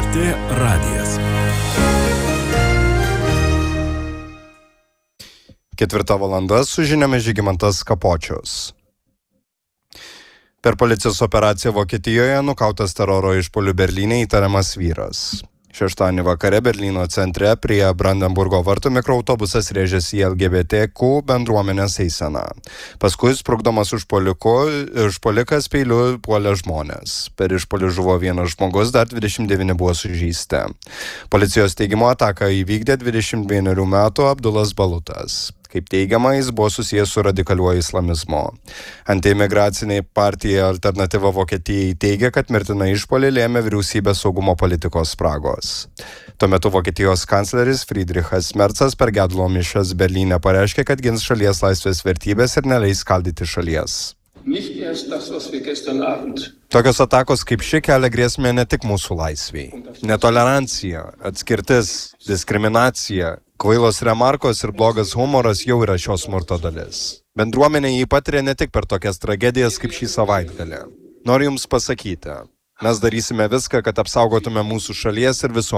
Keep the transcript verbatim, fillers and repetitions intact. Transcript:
T radijas. Ketvirta valanda, su žiniomis Žygimantas Kapočius. Per policijos operaciją Vokietijoje nukautas teroro išpuolių Berlyne įtariamas vyras. Šeštadienį vakare Berlyno centre prie Brandenburgo vartų mikroautobusas rėžėsi į L G B T Q bendruomenės eiseną. Paskui sprukdomas užpuolikas peiliu puolė žmonės. Per išpuolį žuvo vienas žmogus, dar dvidešimt devyni buvo sužeisti. Policijos teigimu ataką įvykdė dvidešimt vienerių metų Abdulas Balutas. Kaip teigiama, jis buvo susijęs su radikaliuoju islamizmu. Antiimigraciniai partija Alternatyva Vokietijai teigia, kad mirtiną išpuolį lėmė vyriausybės saugumo politikos spragos. Tuo metu Vokietijos kancleris Friedrichas Merzas per gedulo mišias Berlyne pareiškė, kad gins šalies laisvės vertybės ir neleis skaldyti šalies. Tokios atakos kaip ši kelia grėsmę ne tik mūsų laisviai. Netolerancija, atskirtis, diskriminacija, kvailos remarkos ir blogas humoras jau yra šios smurto dalis. Bendruomenė jį patiria ne tik per tokias tragedijas kaip šį savaitgalį. Noriu Jums pasakyti, mes darysime viską, kad apsaugotume mūsų šalies ir visuomenės